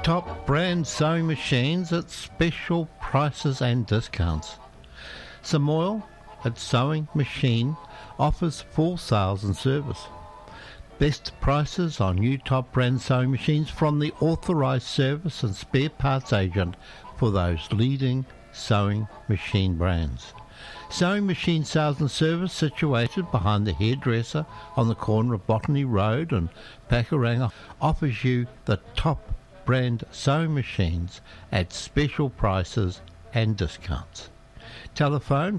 Top brand sewing machines at special prices and discounts. Samoil at Sewing Machine offers full sales and service. Best prices on new top brand sewing machines from the authorised service and spare parts agent for those leading sewing machine brands. Sewing machine sales and service situated behind the hairdresser on the corner of Botany Road and Pakuranga offers you the top brand sewing machines at special prices and discounts. Telephone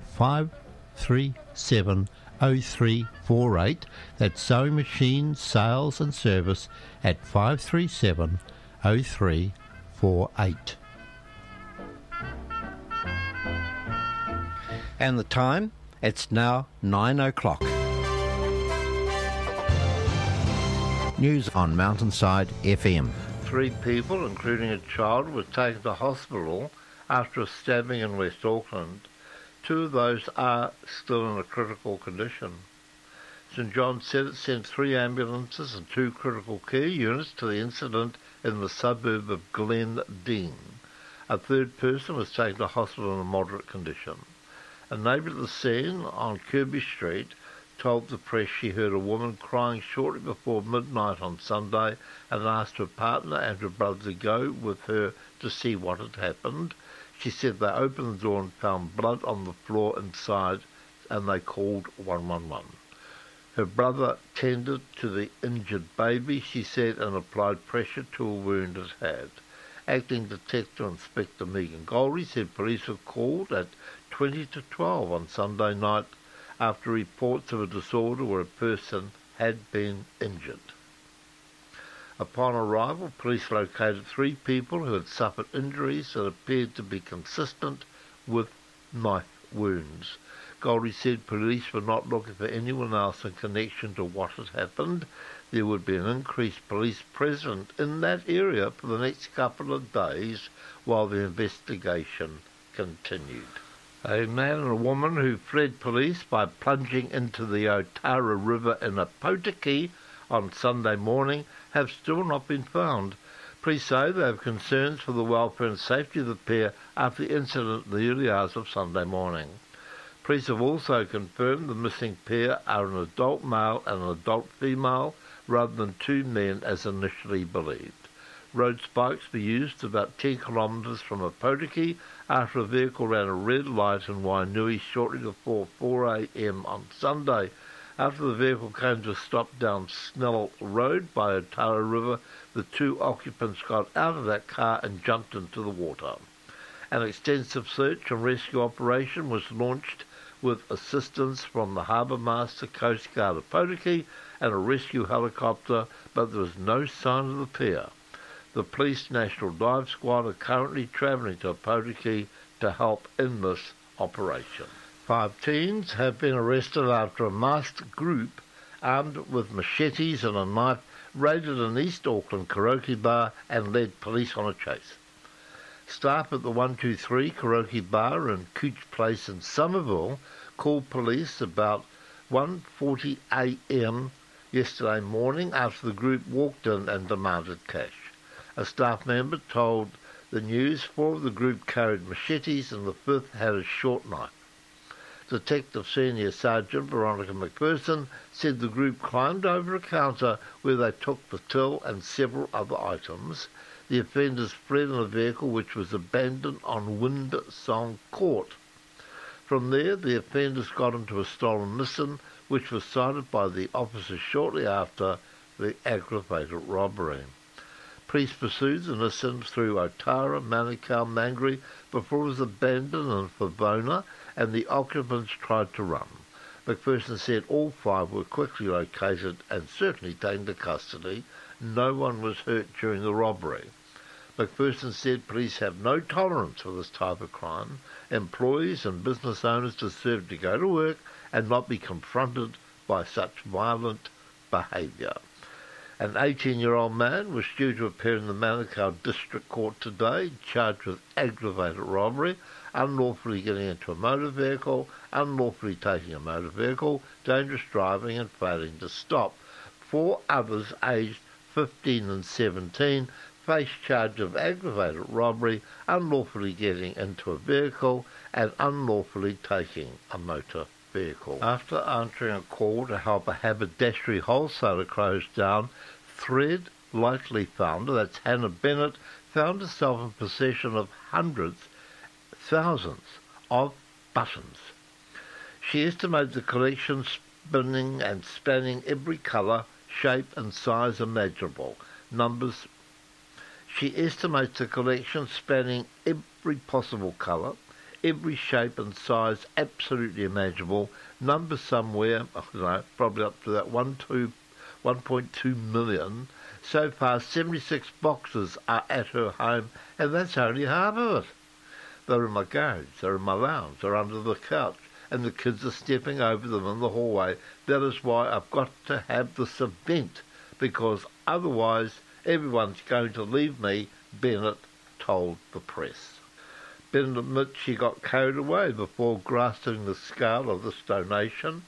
5370348. That's Sewing Machine Sales and Service at 5370348. And the time? It's now 9 o'clock. News on Mountainside FM. 3 people, including a child, were taken to hospital after a stabbing in West Auckland. 2 of those are still in a critical condition. St John said it sent 3 ambulances and 2 critical care units to the incident in the suburb of Glendean. A 3rd person was taken to hospital in a moderate condition. A neighbour at the scene on Kirby Street told the press she heard a woman crying shortly before midnight on Sunday and asked her partner and her brother to go with her to see what had happened. She said they opened the door and found blood on the floor inside and they called 111. Her brother tended to the injured baby, she said, and applied pressure to a wound it had. Acting Detective Inspector Megan Goldie said police were called at 20 to 12 on Sunday night after reports of a disorder where a person had been injured. Upon arrival, police located 3 people who had suffered injuries that appeared to be consistent with knife wounds. Goldie said police were not looking for anyone else in connection to what had happened. There would be an increased police presence in that area for the next couple of days while the investigation continued. A man and a woman who fled police by plunging into the Otara River in Opotiki on Sunday morning have still not been found. Police say they have concerns for the welfare and safety of the pair after the incident in the early hours of Sunday morning. Police have also confirmed the missing pair are an adult male and an adult female rather than 2 men as initially believed. Road spikes were used about 10 kilometres from Opotiki after a vehicle ran a red light in Wainui shortly before 4 a.m. on Sunday. After the vehicle came to a stop down Snell Road by Otara River, the 2 occupants got out of that car and jumped into the water. An extensive search and rescue operation was launched with assistance from the Harbour Master, Coast Guard of Opotiki and a rescue helicopter, but there was no sign of the pair. The Police National Dive Squad are currently travelling to Opotiki to help in this operation. 5 teens have been arrested after a masked group armed with machetes and a knife raided an East Auckland karaoke bar and led police on a chase. Staff at the 123 karaoke bar in Cooch Place in Somerville called police about 1:40 a.m. yesterday morning after the group walked in and demanded cash. A staff member told the news 4 of the group carried machetes and the 5th had a short knife. Detective Senior Sergeant Veronica McPherson said the group climbed over a counter where they took the till and several other items. The offenders fled in a vehicle which was abandoned on Windsong Court. From there, the offenders got into a stolen Nissan, which was cited by the officers shortly after the aggravated robbery. Police pursued the Nissan through Otara, Manukau, Mangere before it was abandoned in Favona and the occupants tried to run. McPherson said all 5 were quickly located and certainly taken to custody. No one was hurt during the robbery. McPherson said police have no tolerance for this type of crime. Employees and business owners deserve to go to work and not be confronted by such violent behaviour. An 18-year-old man was due to appear in the Manukau District Court today, charged with aggravated robbery, unlawfully getting into a motor vehicle, unlawfully taking a motor vehicle, dangerous driving and failing to stop. 4 others aged 15 and 17 face charge of aggravated robbery, unlawfully getting into a vehicle and unlawfully taking a motor vehicle. After answering a call to help a haberdashery wholesaler close down, Thread Likely founder, that's Hannah Bennett, found herself in possession of thousands of buttons. She estimated the collection spinning and spanning every colour, shape and size imaginable. She estimates the collection spanning every possible colour, every shape and size absolutely imaginable. Numbers somewhere, I don't know, probably up to that 1.2 million. So far, 76 boxes are at her home, and that's only half of it. They're in my garage, they're in my lounge, they're under the couch, and the kids are stepping over them in the hallway. That is why I've got to have this event, because otherwise everyone's going to leave me, Bennett told the press. Bennett admits she got carried away before grasping the scale of this donation.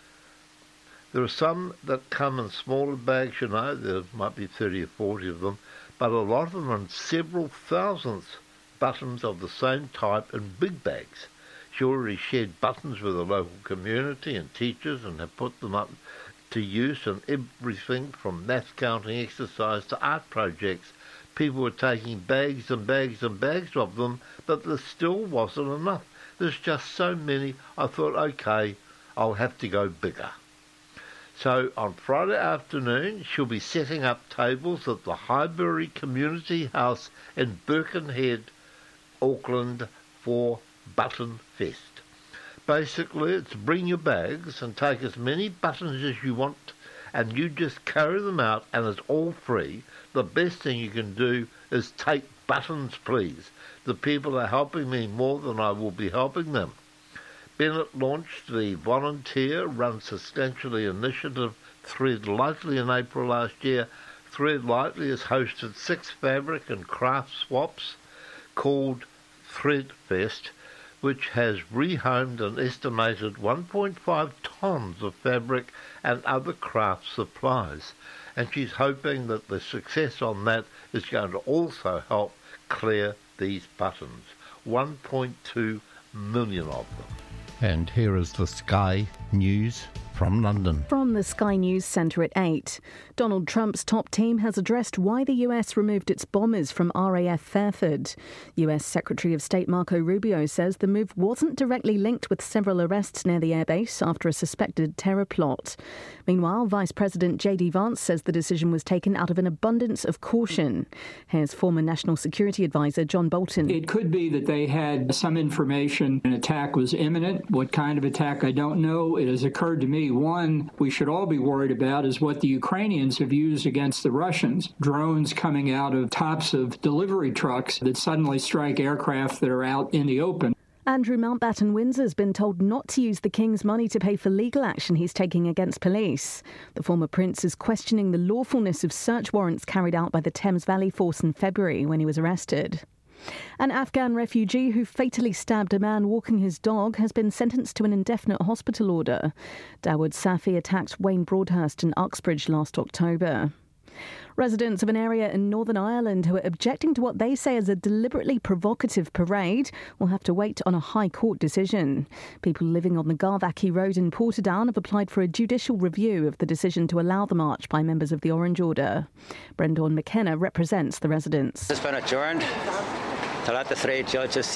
There are some that come in smaller bags, there might be 30 or 40 of them, but a lot of them are in several thousandths buttons of the same type in big bags. She already shared buttons with the local community and teachers and have put them up to use in everything from math counting exercise to art projects. People were taking bags and bags and bags of them, but there still wasn't enough. There's just so many, I thought, okay, I'll have to go bigger. So on Friday afternoon, she'll be setting up tables at the Highbury Community House in Birkenhead, Auckland, for Button Fest. Basically, it's bring your bags and take as many buttons as you want, and you just carry them out, and it's all free. The best thing you can do is take buttons, please. The people are helping me more than I will be helping them. Bennett launched the volunteer-run sustainability initiative Thread Likely in April last year. Thread Likely has hosted 6 fabric and craft swaps called Thread Fest, which has rehomed an estimated 1.5 tonnes of fabric and other craft supplies. And she's hoping that the success on that is going to also help clear these buttons. 1.2 million of them. And here is the Sky News from London. From the Sky News Centre at 8. Donald Trump's top team has addressed why the US removed its bombers from RAF Fairford. US Secretary of State Marco Rubio says the move wasn't directly linked with several arrests near the airbase after a suspected terror plot. Meanwhile, Vice President J.D. Vance says the decision was taken out of an abundance of caution. Here's former National Security Advisor John Bolton. It could be that they had some information an attack was imminent. What kind of attack, I don't know. It has occurred to me, one, we should all be worried about is what the Ukrainians have used against the Russians. Drones coming out of tops of delivery trucks that suddenly strike aircraft that are out in the open. Andrew Mountbatten Windsor's been told not to use the King's money to pay for legal action he's taking against police. The former prince is questioning the lawfulness of search warrants carried out by the Thames Valley Force in February when he was arrested. An Afghan refugee who fatally stabbed a man walking his dog has been sentenced to an indefinite hospital order. Dawood Safi attacked Wayne Broadhurst in Uxbridge last October. Residents of an area in Northern Ireland who are objecting to what they say is a deliberately provocative parade will have to wait on a High Court decision. People living on the Garvackie Road in Portadown have applied for a judicial review of the decision to allow the march by members of the Orange Order. Brendan McKenna represents the residents. It's been adjourned to let the 3 judges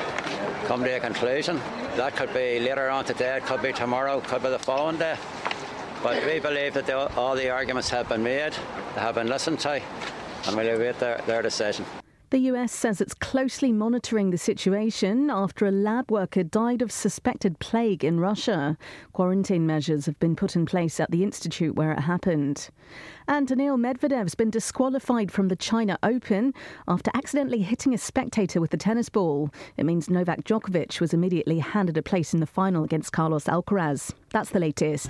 come to a conclusion. That could be later on today, it could be tomorrow, it could be the following day. But we believe that all the arguments have been made, they have been listened to, and we'll await their decision. The US says it's closely monitoring the situation after a lab worker died of suspected plague in Russia. Quarantine measures have been put in place at the institute where it happened. And Daniil Medvedev's been disqualified from the China Open after accidentally hitting a spectator with a tennis ball. It means Novak Djokovic was immediately handed a place in the final against Carlos Alcaraz. That's the latest.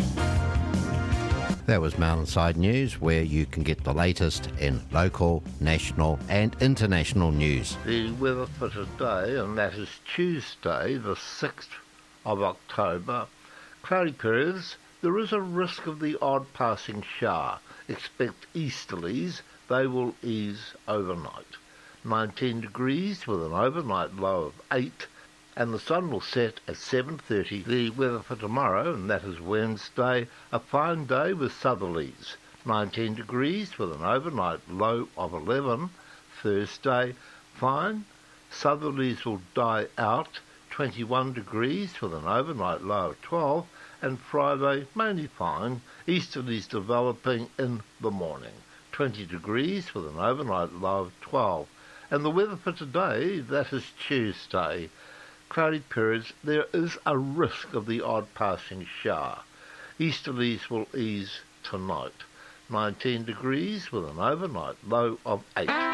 That was Mountainside News, where you can get the latest in local, national and international news. The weather for today, and that is Tuesday, the 6th of October. Cloudy periods. There is a risk of the odd passing shower. Expect easterlies, They will ease overnight. 19 degrees with an overnight low of 8, and the sun will set at 7:30. The weather for tomorrow, and that is Wednesday, a fine day with southerlies. 19 degrees with an overnight low of 11. Thursday, fine. Southerlies will die out. 21 degrees with an overnight low of 12. And Friday, mainly fine. Easterlies developing in the morning. 20 degrees with an overnight low of 12. And the weather for today, that is Tuesday. Cloudy periods, there is a risk of the odd passing shower. Easterlies will ease tonight. 19 degrees with an overnight low of 8.